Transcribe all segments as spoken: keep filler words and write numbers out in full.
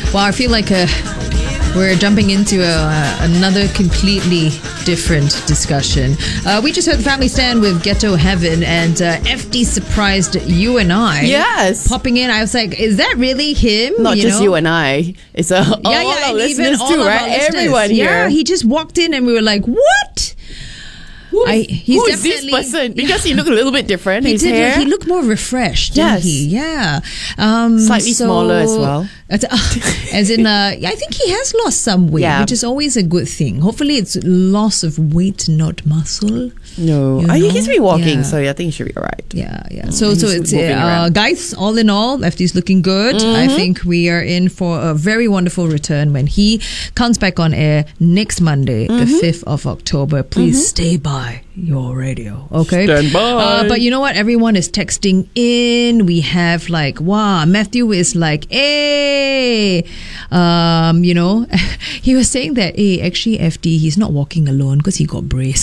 Well, I feel like uh, we're jumping into a, another completely different discussion. Uh, we just heard the Family Stand with Ghetto Heaven, and uh, F D surprised you and I. Yes. Popping in, I was like, is that really him? Not you just know? you and I. It's a, all yeah, yeah, our and listeners even all too, of right? our listeners. Everyone here. Yeah, he just walked in and we were like, what? Who's, I, he's who is this definitely- person? Because he looked a little bit different. He His did. hair. He looked more refreshed, didn't Yes. he? Yeah. Um, Slightly so- smaller as well. As in, uh, I think he has lost some weight, Yeah. which is always a good thing. Hopefully, it's loss of weight, not muscle. No, You I think know? he's been walking, Yeah. so I think he should be alright. Yeah, yeah. So, And so he's it's moving uh, around. guys. All in all, F D's looking good. I think we are in for a very wonderful return when he comes back on air next Monday, the fifth of October. Please stay by your radio, okay? Stand by. Uh, but you know what? Everyone is texting in. We have like, wow, Matthew is like, hey, um, you know, he was saying that, hey, actually, F D, he's not walking alone because he got brace.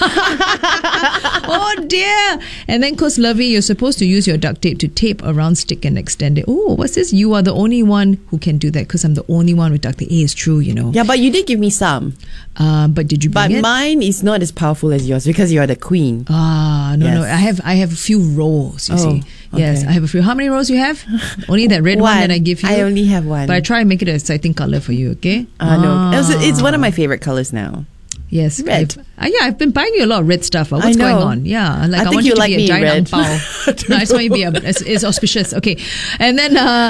Oh dear. And then Cos Lovey, you're supposed to use your duct tape to tape around stick and extend it. Oh, what's this? You are the only one who can do that because I'm the only one with duct tape. Hey, it's true, you know. Yeah, but you did give me some. Um, but did you bring But it? mine is not as powerful as yours because you are the queen. Ah, no, no. Yes. I have I have a few rolls, you Oh, see. Yes, okay. I have a few. How many rolls you have? Only that red one, One. that I give you? I only have one. But I try and make it a exciting color for you, okay? Uh, no, Ah. it's, it's one of my favorite colors now. Yes, Red. I've- uh, yeah, I've been buying you a lot of red stuff. But I what's going know. on? Yeah, like I I, think want you you to like be me a giant red. angbao. No, I just want you to be a. It's, it's auspicious. Okay, and then. uh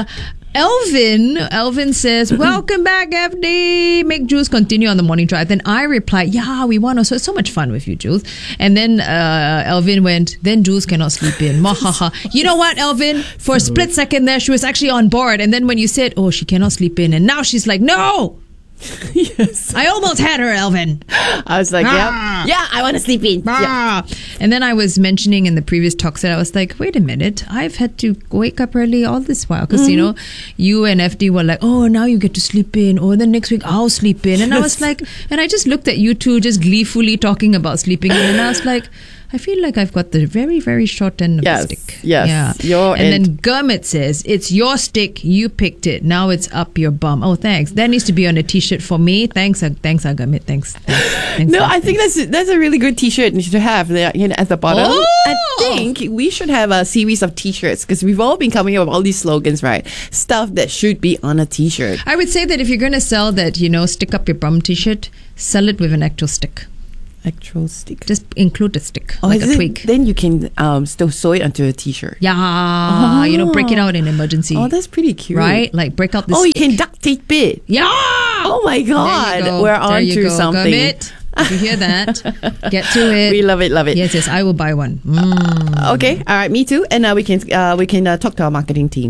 Elvin, Elvin says, welcome back, F D. Make Jules continue on the morning drive. Then I replied, yeah, we want to. So it's so much fun with you, Jules. And then uh, Elvin went, then Jules cannot sleep in. Mahaha. You know what, Elvin? For a split second there, she was actually on board. And then when you said, oh, she cannot sleep in. And now she's like, no. Yes. I almost had her, Elvin. I was like, Ah. yeah, yeah, I want to sleep in. Yeah. Ah. And then I was mentioning in the previous talks that I was like, wait a minute, I've had to wake up early all this while because, you know, you and F D were like, oh, now you get to sleep in. Or then next week I'll sleep in. And I was like, and I just looked at you two just gleefully talking about sleeping in. And I was like, I feel like I've got the very, very short end of Yes, the stick. yes, Yeah. your and end. then Gurmit says, it's your stick. You picked it. Now it's up your bum. Oh, thanks. That needs to be on a t-shirt for me. Thanks, uh, thanks, uh, Gurmit. Thanks. thanks. thanks No, thanks, I think thanks. that's that's a really good T-shirt to have there, you know, at the bottom. Oh! I think we should have a series of T-shirts because we've all been coming up with all these slogans, right? Stuff that should be on a T-shirt. I would say that if you're going to sell that, you know, stick up your bum t-shirt, sell it with an actual stick. Actual stick. Just include a stick, Oh, like is a it- twig. Then you can um still sew it onto a T-shirt. Yeah, you know, break it out in emergency. Oh, that's pretty cute. right? Like break out the Oh, you stick. can duct tape it. Yeah. Oh my There you God, go. we're There on you to go. something. Gurmit, if you hear that, get to it. We love it, love it. Yes, yes, I will buy one. Mm. Okay, all right, me too. And uh, we can uh, we can uh, talk to our marketing team.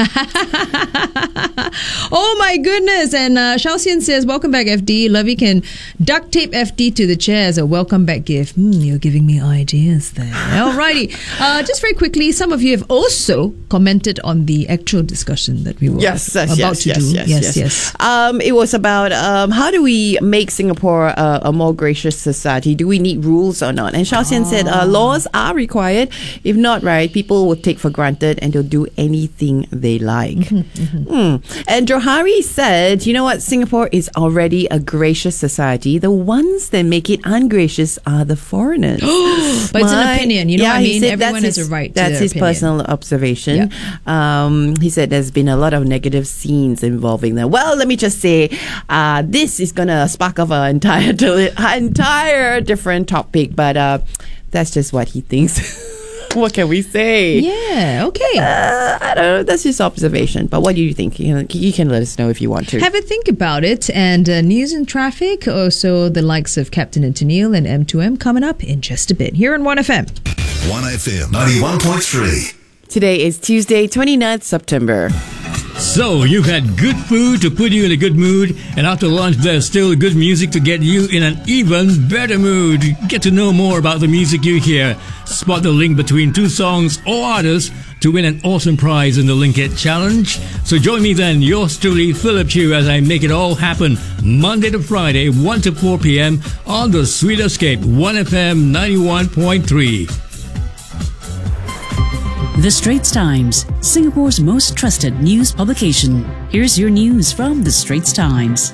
Oh my goodness. And uh, Shalcian says, welcome back, F D. Lovey can duct tape F D to the chair as a welcome back gift. Hmm, you're giving me ideas there. Alrighty. Uh, just very quickly, some of you have also commented on the actual discussion that we were Yes, yes, about yes, to yes, do. yes, yes, yes. yes. Um, it was about um, how do we make Singapore a, a more gracious society? Do we need rules or not? And Shao Xian said uh, laws are required. If not, right, people will take for granted and they'll do anything they like. Hmm. And Johari said, you know what? Singapore is already a gracious society. The ones that make it ungracious are the foreigners. But it's an My- opinion, you know yeah, what I he mean? said Everyone that's has a his- right to That's their his opinion. personal observation. Um, he said there's been a lot of negative scenes involving them. Well, let me just say, uh, this is gonna spark off an entire entire different topic, but uh, that's just what he thinks. What can we say? Yeah, okay. Uh, I don't know. That's his observation. But what do you think? You, know, you can let us know if you want to. Have a think about it. And uh, news and traffic, also the likes of Captain and Tennille and M two M coming up in just a bit here on one F M. one F M ninety-one point three. Today is Tuesday, twenty-ninth September. So, you've had good food to put you in a good mood, and after lunch there's still good music to get you in an even better mood. Get to know more about the music you hear. Spot the link between two songs or artists to win an awesome prize in the Link It Challenge. So join me then, yours truly, Philip Chew, as I make it all happen Monday to Friday, one to four p.m. on the Sweet Escape, one F M ninety-one point three. The Straits Times, Singapore's most trusted news publication. Here's your news from The Straits Times.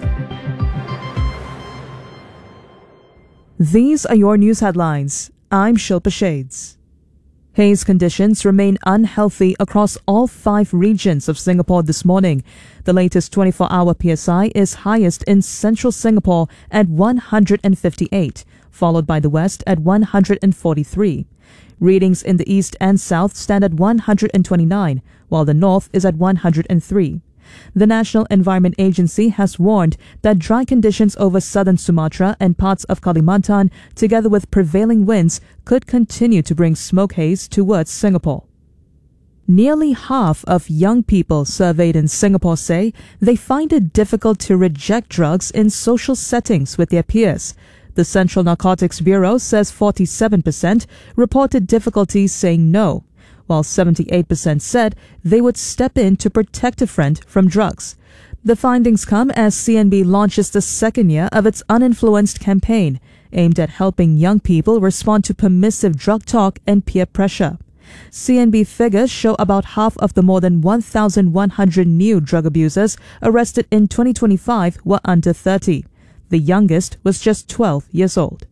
These are your news headlines. I'm Shilpa Shades. Haze conditions remain unhealthy across all five regions of Singapore this morning. The latest twenty-four hour P S I is highest in central Singapore at one hundred fifty-eight, followed by the west at one hundred forty-three. Readings in the east and south stand at one hundred twenty-nine, while the north is at one hundred three. The National Environment Agency has warned that dry conditions over southern Sumatra and parts of Kalimantan, together with prevailing winds, could continue to bring smoke haze towards Singapore. Nearly half of young people surveyed in Singapore say they find it difficult to reject drugs in social settings with their peers. The Central Narcotics Bureau says forty-seven percent reported difficulties saying no, while seventy-eight percent said they would step in to protect a friend from drugs. The findings come as C N B launches the second year of its Uninfluenced campaign, aimed at helping young people respond to permissive drug talk and peer pressure. C N B figures show about half of the more than one thousand one hundred new drug abusers arrested in twenty twenty-five were under thirty. The youngest was just twelve years old.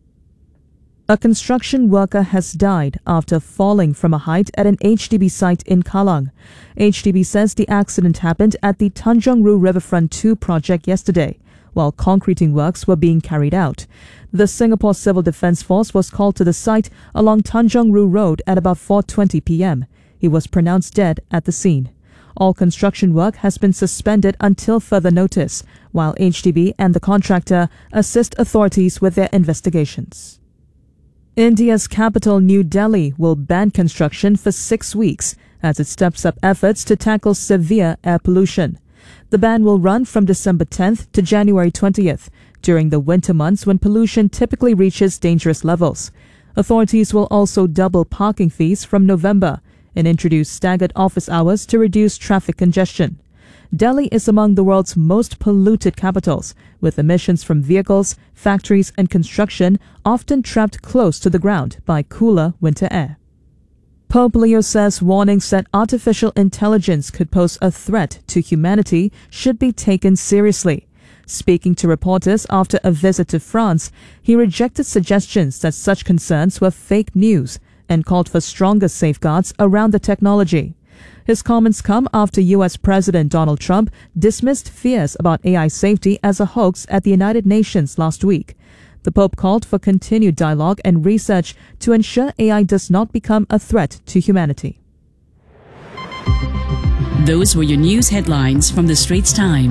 A construction worker has died after falling from a height at an H D B site in Kallang. H D B says the accident happened at the Tanjong Rhu Riverfront two project yesterday, while concreting works were being carried out. The Singapore Civil Defence Force was called to the site along Tanjong Rhu Road at about four twenty p m. He was pronounced dead at the scene. All construction work has been suspended until further notice, while H D B and the contractor assist authorities with their investigations. India's capital, New Delhi, will ban construction for six weeks as it steps up efforts to tackle severe air pollution. The ban will run from December tenth to January twentieth, during the winter months when pollution typically reaches dangerous levels. Authorities will also double parking fees from November and introduce staggered office hours to reduce traffic congestion. Delhi is among the world's most polluted capitals, with emissions from vehicles, factories and construction often trapped close to the ground by cooler winter air. Pope Leo says warnings that artificial intelligence could pose a threat to humanity should be taken seriously. Speaking to reporters after a visit to France, he rejected suggestions that such concerns were fake news and called for stronger safeguards around the technology. His comments come after U S President Donald Trump dismissed fears about A I safety as a hoax at the United Nations last week. The Pope called for continued dialogue and research to ensure A I does not become a threat to humanity. Those were your news headlines from The Straits Times.